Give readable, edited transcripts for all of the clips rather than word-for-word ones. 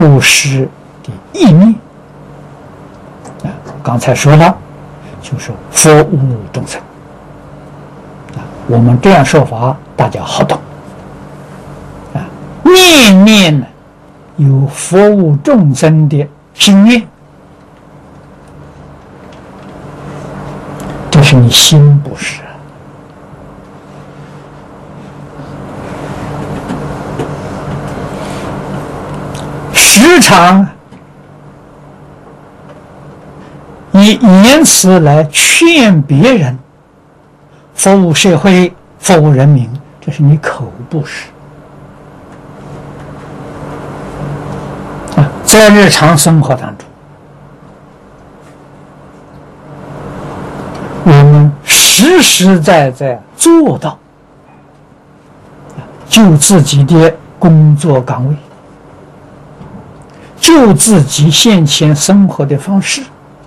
布施的意念啊，刚才说了，就是服务众生啊。我们这样说法，大家好懂啊。念念呢有服务众生的心愿，这是你心布施。时常以言辞来劝别人服务社会、服务人民，这是你口布施啊。在日常生活当中，我们实实在在做到就自己的工作岗位，就自己现前生活的方式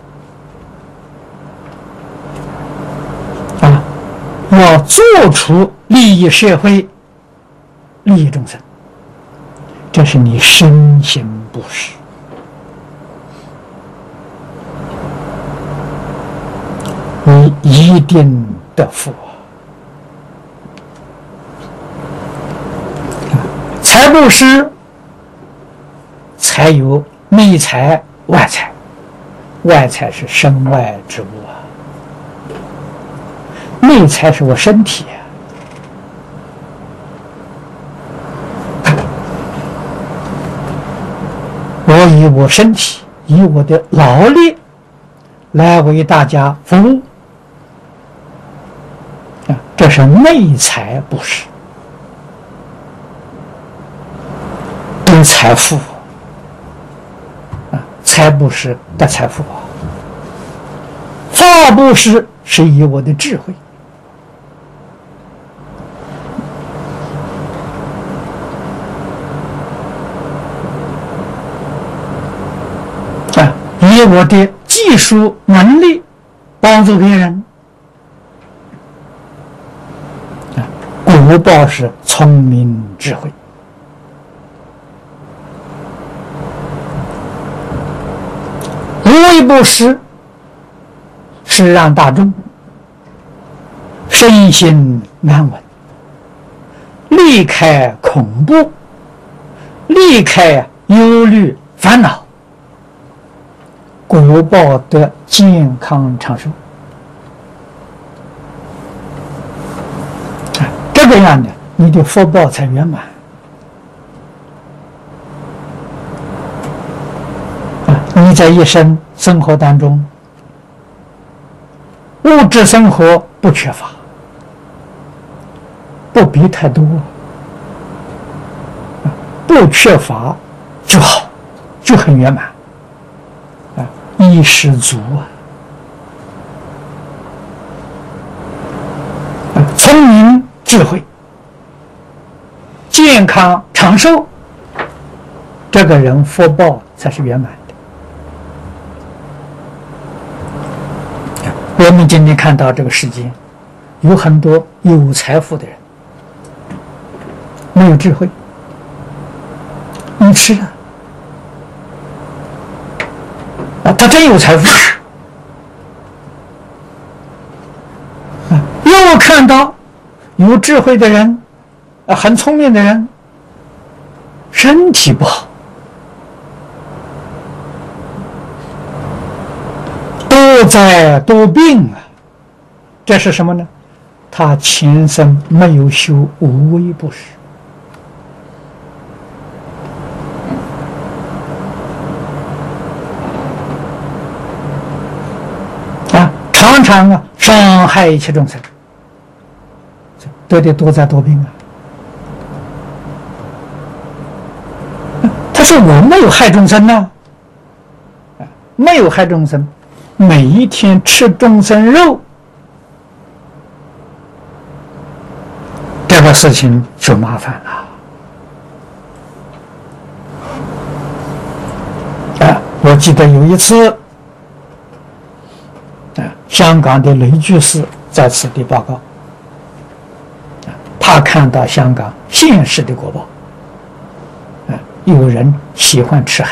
啊，要做出利益社会、利益众生，这是你身心布施。你一定得福财布施才有内财外财，外财是身外之物啊，内财是我身体啊。我以我身体，以我的劳力来为大家服务啊，这是内财布施，得财富啊，财布施得财富啊。法布施是以我的智慧啊，以我的技术能力帮助别人啊，果报是聪明智慧。无为布施是让大众身心安稳，离开恐怖，离开忧虑烦恼，果报得健康长寿啊，这个样的你的福报才圆满啊。你在一生生活当中，物质生活不缺乏，不必太多不缺乏就好，就很圆满啊，衣食足啊，聪明智慧，健康长寿，这个人福报才是圆满的。我们今天看到这个世界有很多有财富的人没有智慧，你吃啊，他真有财富啊。又看到有智慧的人啊，很聪明的人身体不好，多灾多病啊，这是什么呢？他前生没有修无为布施啊，常常啊伤害一切众生，得的多灾多病啊。他说我没有害众生呢，没有害众生，每一天吃众生肉，这个事情就麻烦了啊。我记得有一次啊，香港的雷居士在此地报告他看到香港现实的果报啊，有人喜欢吃海